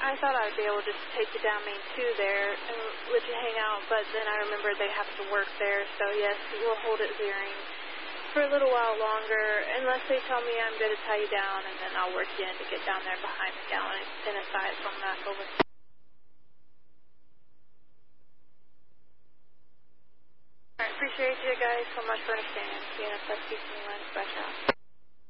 I thought I'd be able to just take you down Main 2 there and let you hang out, but then I remembered they have to work there, so yes, we'll hold it Zeering for a little while longer, unless they tell me I'm going to tie you down, and then I'll work you in to get down there behind the gallon and aside from that over. Alright, appreciate you guys so much for understanding. CNSS, keep me in, special.